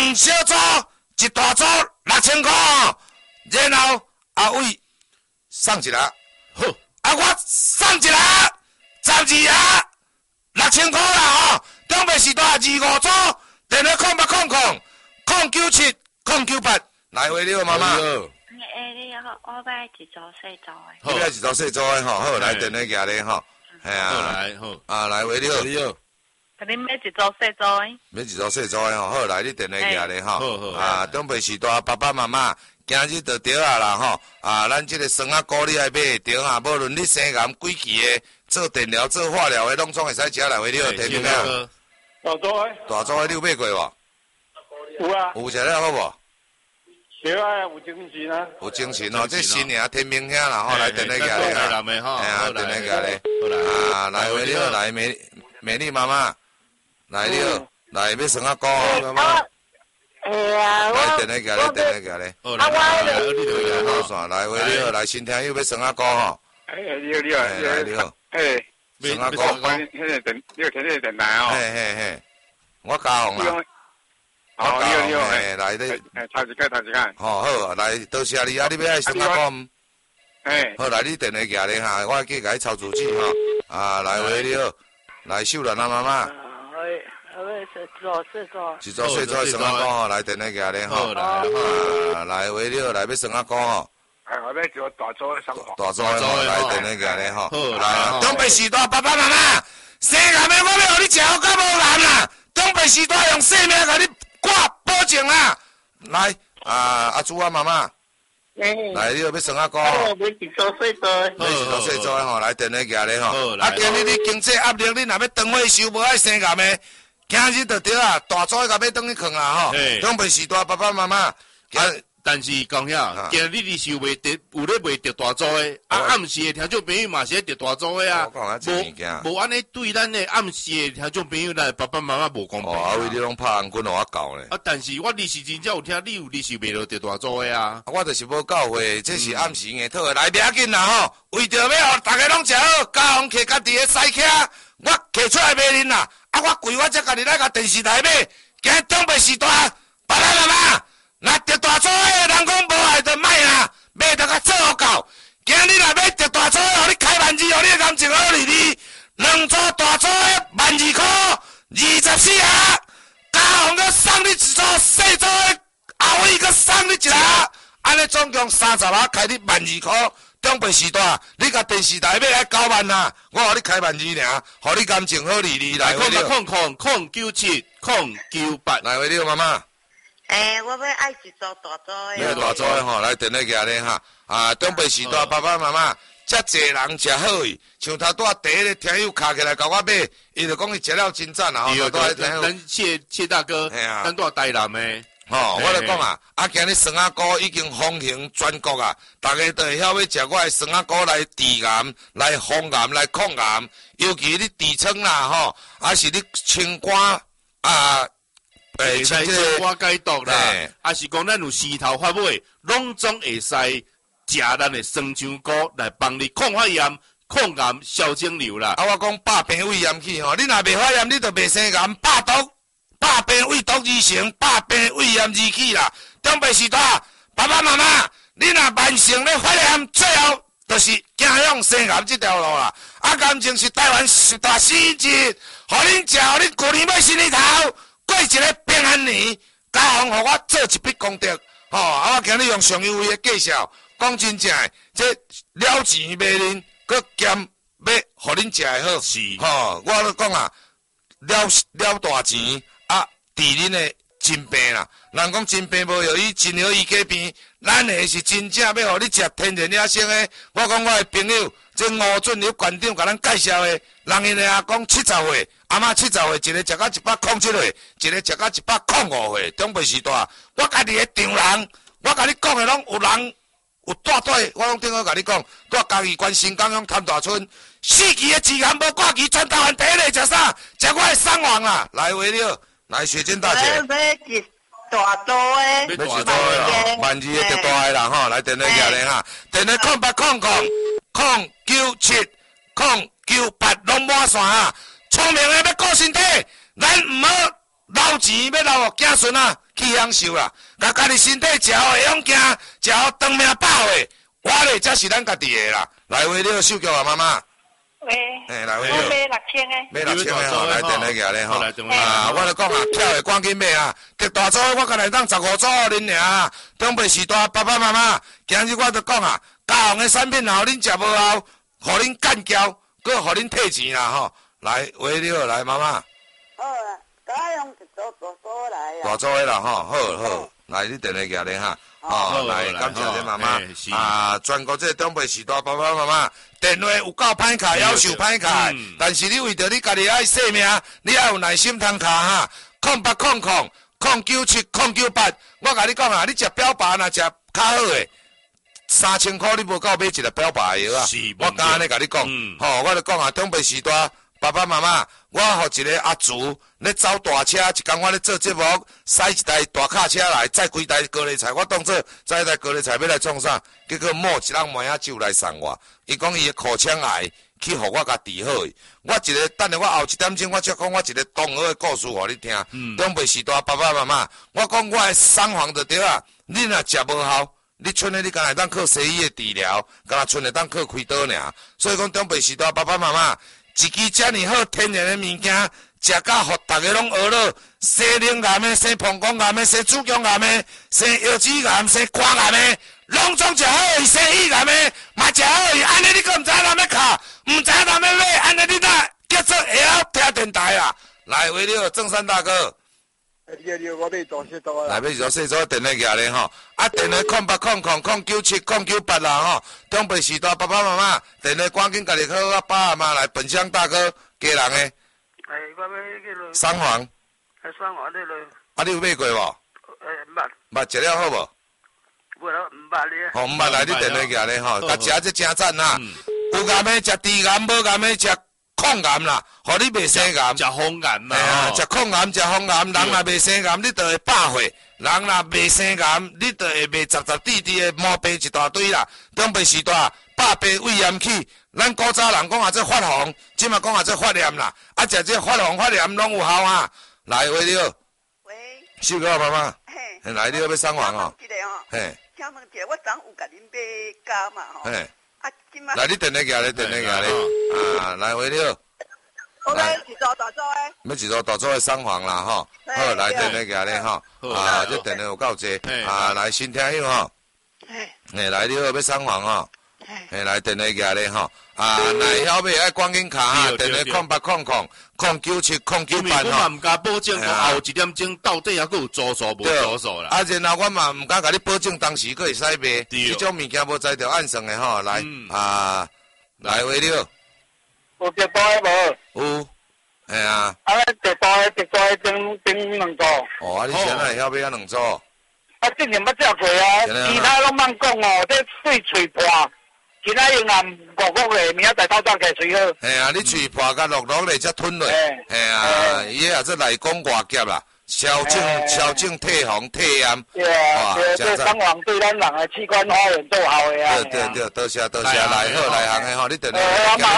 2小组，1大组6000块哦。然后阿伟送一个，好，我送一个12个6000块啦哦。中北时代2、5组，电话0800-097-098，来回了妈妈。 你好，我买一组细组的。 你买一组细组的吼，好来电话举咧吼，系啊， 来好， 来回了。 甲你买一组细组的。 买一组细组的吼，好来你电话举咧吼，中北时代爸爸妈妈。今日就对啊啦吼，咱这个酸仔膏你爱买对啊，无论你生癌几期的，做电疗、做化疗的，拢总会使食来回了，听明了？ 大组的， 大组的你有买过无？ 有啊。 有食了好无？ 对啊，有精神啊。 有精神哦，这新年天明兄啦，吼来电话举咧哈，哎呀，电话举咧，来回了，来美丽妈妈，来了，来要酸仔膏妈妈。来电话举咧，电话举咧。好来，你就举好线，来回你好，来新听友要酸仔膏吼。 你好， 你好。酸仔膏。 你有听那个电台哦。 嘿，我嘉宏啦。 你好。 来你。 头一间。 好，来多谢你啊！你要爱酸仔膏。好来，你电话举咧哈，我去甲你抄主机吼。来回你好，来秀兰啊妈妈。一组细组的酸仔膏吼，来电话举咧吼，来回了，来要酸仔膏吼。 我要做大组的酸膏。 大组的吼，来电话举咧吼。来，东北时代爸爸妈妈，生癌的我要互你食好到无癌啦。东北时代用性命甲你挂保证啦。来，阿朱啊妈妈。来，你要酸仔膏。 买一组细组的。 买一组细组的吼，来电话举咧吼。今日你经济压力，你若要长退休，无爱生癌的。今日就对啊，大组甲要转去囥啦吼，东北时代爸爸妈妈。 但是讲遐，今日你收袂得，有咧袂得大组的，暗时的听众朋友嘛是得大组的啊。无安尼对咱的暗时的听众朋友来爸爸妈妈无公平。 为你拢拍红棍互我教咧。 但是我利是真正有听，你有利是袂落得大组的啊。 我就是无教会，这是暗时硬套的，来不要紧啦吼。为着要互大家拢食好，家己摕家己的西客，我摕出来卖恁啦。我贵我才家己来甲电视台买，今日东北时代爸爸妈妈，若得大组的人讲无爱就卖啦，卖得甲做好够。今日若要得大组的，互你开万二，互你感情好哩哩，2组大组的12,000块，24下，家宏佮送你一组细组的，后尾佮送你一下，安尼总共30下，开你12,000块。中北时代，你甲电视台买来9万啦，我互你开万2尔，互你感情好哩哩来回了。 097-098， 来回了妈妈。 我要爱一组大组的。 要大组的吼，来电话举咧哈。中北时代爸爸妈妈，遮济人食好伊，像头拄第一个听友卡起来甲我买，伊就讲伊食了真赞啦吼。 咱谢大哥，咱住台南的。 我就讲啊，今日酸仔膏已经风行全国啊，大家都会晓要食我的酸仔膏来治癌、来防癌、来抗癌，尤其你痔疮啦吼，还是你清肝清肝解毒啦，还是讲咱有石头发尾，拢总会使食咱的酸浆膏来帮你抗发炎、抗癌、消肿瘤啦。 我讲百病胃炎去吼，你若袂发炎，你就袂生癌，百毒。百病胃毒而成，百病胃炎而起啦。中北时代，爸爸妈妈，你若慢性咧发炎，最后就是走向生癌这条路啦。感情是台湾10大死因之一，互恁食，互恁旧年买新年头，过一个平安年，家宏互我做一笔功德。我今日用上优惠的介绍，讲真正的，这了钱卖恁，佮兼要互恁食的好。是，我咧讲啊，了大钱。治恁的真病啦，人讲真病无药医，真药医假病。咱的是真正要互你食天然野生的。我讲我的朋友，这吴俊友馆长甲咱介绍的，人因的阿公70岁，阿嬷70岁，一个食到107岁，一个食到105岁。中北时代，我家己的丈人，我甲你讲的拢有人有带队，我拢顶好甲你讲，带嘉义县新港乡潭大村4期的治癌无挂期，全台湾第一个食啥？食我的三王啦，来回了。来，雪珍大姐。 买一大组的。 买一组的哦，12,000的就大个啦吼，来电话举咧哈，电话0800-097-098拢满线哈。聪明的要顾身体，咱唔好留钱要留囝孙啊， 去享受啦，甲家己身体食好会勇行，食好长命百岁，活咧才是咱家己的啦。来话了，秀菊啊，妈妈。 喂。 来话了。 我买6000个。 买6000个吼，来电来举咧吼。 啊， 我咧讲啊，票会赶紧买啊，得大组我甲来当15组恁尔。长辈时代，爸爸妈妈，今日我著讲啊，家用的产品吼，恁食无效，互恁干交，搁互恁退钱啦吼。来话了，来妈妈。 好啊，家用一组大组来啊。 大组的啦吼，好，来你电来举咧哈。哦，来感谢恁妈妈啊！全国这长辈时代，爸爸妈妈电话有够歹卡，夭寿歹卡，但是你为着你家己爱性命，你爱有耐心通卡哈。0800097098，我甲你讲啊，你食表白若食较好诶，3000块你无够买一个表白药啊！我刚安尼甲你讲，吼，我就讲啊，长辈时代。爸爸妈妈，我互一个阿祖咧走大车，一工我咧做节目，驶一台大卡车来，载几台高丽菜，我当做载一台高丽菜要来创啥？结果摸一人梅仔酒来送我，伊讲伊的口腔癌去互我甲治好的。我一个等下我后1点钟我才讲我一个同学的故事互你听。长辈时代爸爸妈妈，我讲我的三黄就对啊，你若食无效，你剩的你敢会当靠西医的治疗，敢若剩会当靠开刀尔。所以讲长辈时代爸爸妈妈。一支遮尔好天然的物件，食到互大家拢学了，生灵癌的、生膀胱癌的、生子宫癌的、生腰子癌、生肝癌的，拢总食好伊生胃癌的，嘛食好伊。安尼你阁毋知影哪要卡，毋知影哪要买，安尼你哪叫做会晓听电台啊？来，为了郑山大哥。 我买大细组来，买大细组电话举咧吼，啊，电话0800097098啦吼，长辈时代爸爸妈妈，电话赶紧家己好啊，爸阿妈来本乡大哥家人诶。 我要去落。 三黄。 三黄咧落。 啊，你有买过无？ 捌。 捌食了好无？ 无啦，毋捌咧。 吼，毋捌来你电话举咧吼，甲食这真赞啦。有癌的食猪癌，无癌的食。抗癌啦，互你袂生癌， 食风癌啦， 食抗癌，食风癌，人若袂生癌，你就会百岁；人若袂生癌，你就会袂杂滴滴的毛病一大堆啦。长辈时代，百病胃炎起，咱古早人讲啊，这发红，即嘛讲啊，这发炎啦，啊，食这发红发炎拢有效啊。来，喂你好。 喂。 秀哥妈妈。 嘿。 来，你要送黄哦。 一个哦。 嘿。 请问一下，我昨有甲恁买胶嘛吼。 嘿。 啊，今麦。 来，你电话举咧，电话举咧。啊，来，喂你好。 我买一组大组诶。 要一组大组诶双黄啦吼，好来电话举咧吼，啊，这电话有够济，啊，来新听友吼，嘿，来你好要双黄吼，嘿，来电话举咧吼，啊，若晓买爱赶紧卡哈，电话0800097098吼。 因为我嘛毋敢保证讲后1点钟到底还佫有租数无租数啦。 啊，然后我嘛毋敢甲你保证当时佫会使卖，这种物件无才着按算诶吼，来啊，来喂你好。 有直播的无？ 有，系啊。 啊，直播的整两组。 哦，啊，你现在晓买啊两组？ 啊，之前捌食过啊，其他拢莫讲哦，这对嘴破，其他用啊5个月，明仔载透早起吹好。 系啊，你嘴破甲落落咧才吞落。系啊，伊也是内功外夹啦。消肿退红退炎， 哇！这双黄对咱人的器官发炎做好的啊！ 对，多谢，来好来行的吼，你等下。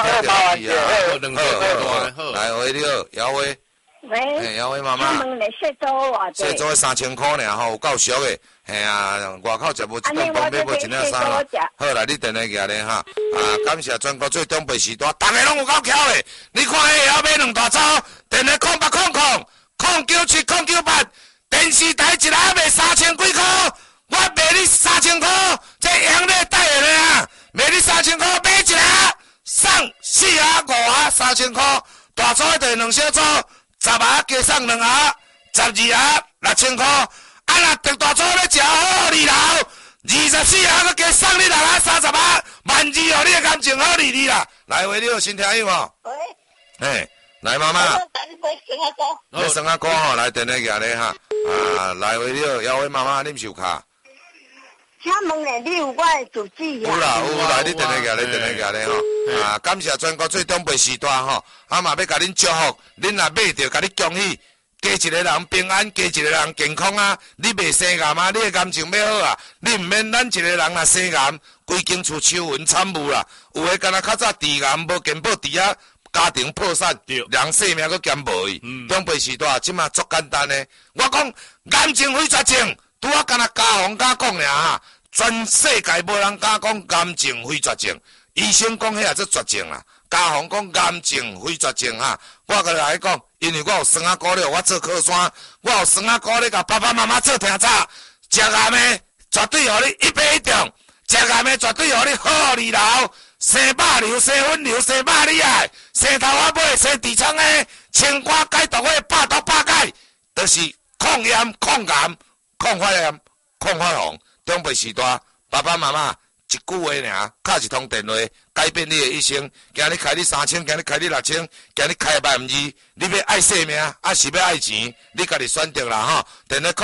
好，来喂你好，姚威。 喂。 姚威妈妈。 他们来卸租啊？ 卸租3000块尔吼，有够俗的。系啊，外口食无一顿饭，买无一领衫啦。好来，你等下举咧哈。啊，感谢全国最长辈时代，大家拢有够巧的。你看迄晓买两大组，电话0800097098，电视台一日卖3000几块，我卖你3000块，这阳历带下来啊，卖你3000块，买一日送4盒5盒3000块，大组一两小组10盒加送2盒，12盒6000块，啊若特大组要食好利劳，24盒佮加送你6盒30盒，12000互你的感情好利利啦，来喂你好新听友哦。 喂。 嘿。来妈妈，要生阿哥吼，来电话举咧哈，啊，来为了姚伟妈妈，你毋是有卡？ 请问咧，你有我的主机啊？ 有啦，有来你电话举咧吼，啊，感谢全国最长辈时代吼，啊嘛要甲恁祝福，恁若买着，甲你恭喜，加一个人平安，加一个人健康啊！你袂生癌啊，你的感情要好啊，你毋免咱一个人若生癌，规间厝秋云惨雾啦，有诶敢若较早治癌无健保治啊。 家庭破产，人性命佫减无去。中辈时代即马足简单诶。我讲癌症非绝症，拄啊敢若家宏敢讲尔全世界无人敢讲癌症非绝症。医生讲遐则绝症啦。家宏讲癌症非绝症我甲来讲，因为我有酸啊鼓励我做靠山，我有酸啊鼓励甲爸爸妈妈做听早，食癌诶绝对互你一百一中，食癌诶绝对互你好二流。生百瘤、生粉瘤、生百里癌、生头发尾、生痔疮诶，清肝解毒诶，百毒百解，都是抗炎、抗癌、抗发炎、抗发红。中辈时代，爸爸妈妈一句话尔，敲一通电话，改变你诶一生。今日开你3000，今日开你6000，今日开12000。你要爱生命，是要爱钱，你家己选择啦吼。电话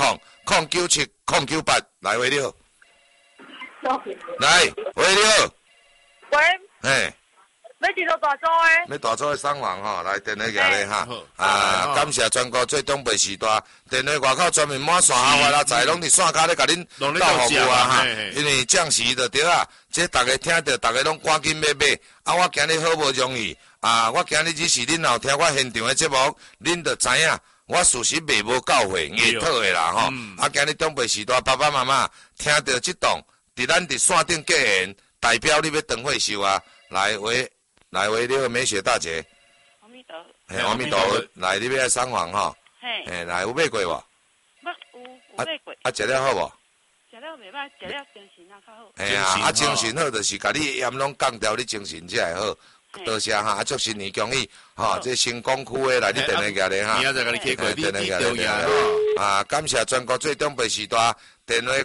0800097098来回了，来回了。 喂， 嘿， 要几多大组诶？ 要大组诶送完吼，来电话举咧感谢全国最中辈时代，电话外口专门满线下发在拢伫线骹咧，甲恁斗服务因为降息的对这大家听到，大家拢赶紧要买。我今日好无容易我今日只是恁有听我现场诶节目，恁就知影。我事实卖无到货，硬套诶啦吼。今日中辈时代，爸爸妈妈听到这档，伫咱伫线顶结缘。代表你要灯会秀来回了美雪大姐。 阿弥陀。 嘿，阿弥陀佛，来你要来送房吼。 嘿。 来有买过无？ 有买过。 食了好无？ 食了袂歹，食了精神较好。 嘿精神好就是甲你盐拢降掉，你精神才会好。多谢祝新年恭喜这新光区诶来你电话举咧明仔载甲你开过，你感谢全国最中辈时代电话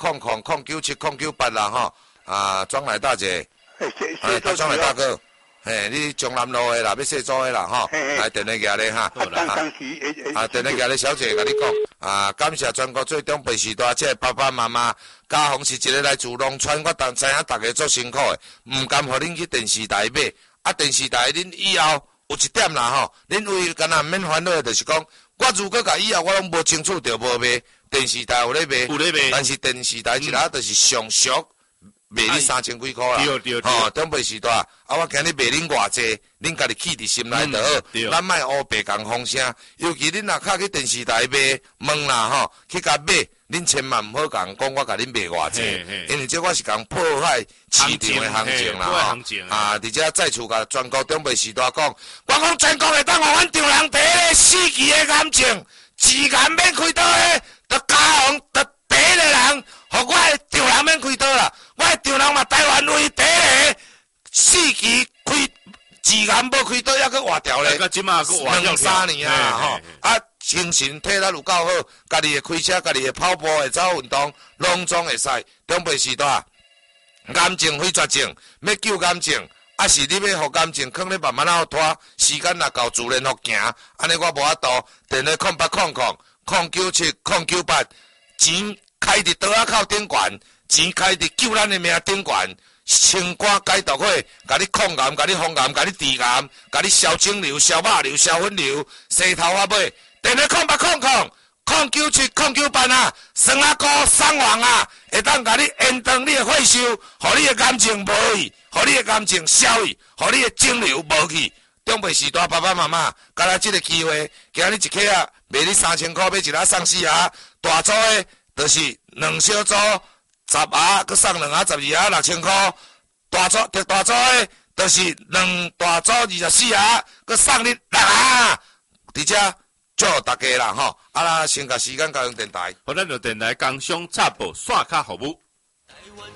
0800097098啦庄来大姐，庄来大哥，你中南路的啦，要卸租的啦来电话举咧电话举咧小姐甲你讲感谢全国最中辈时代，这爸爸妈妈，家宏是一个来自农村，我知影大家足辛苦的，唔甘互恁去电视台买，电视台恁以后有一点啦恁唯干那免烦恼的就是讲，我如果甲以后我拢无清楚就无买，电视台有咧卖，但是电视台一下就是上俗。卖你3000几块啦，中辈时代我今日卖恁偌济，恁家己气伫心内就好，咱莫乌白讲风声。尤其恁若敲去电视台卖，问啦去甲买，恁千万毋好讲我甲恁卖偌济，因为这我是讲破坏市场的行情啦而且再次甲全国中辈时代讲，我讲全国会当互阮丈人第一个死期的癌症，治癌免开刀的，就家宏就第一个人，互我的丈人免开刀啦。我丈人嘛，台湾唯第一个4期开治癌无开刀，还佫活掉咧，2-3年精神体力有够好，家己会开车，家己会跑步，会走运动，拢总会使。中辈时代，癌症非绝症，要救癌症，是你要互癌症，可能慢慢啊拖，时间若到，自然互行。安尼我无法度，电话0800097098，钱开伫刀仔口顶悬。钱开伫救咱的命顶悬，清肝解毒火，甲你抗癌，甲你防癌，甲你治癌，甲你消肿瘤、消肉瘤、消粉瘤、洗头发尾，电话0800097098酸啊膏送完会当甲你延长你的血寿，互你的癌症无去，互你的癌症消去，互你的肿瘤无去。中辈时代爸爸妈妈，甲咱这个机会，今日一客卖你3000块，买一盒送4盒，大组的，就是2小组。10盒，佮送2盒12盒6000块，大组的，就是2大组24盒，佮送你6盒，伫遮祝大家啦啦，先甲时间交用电台， 咱就电台工商插播刷卡服务。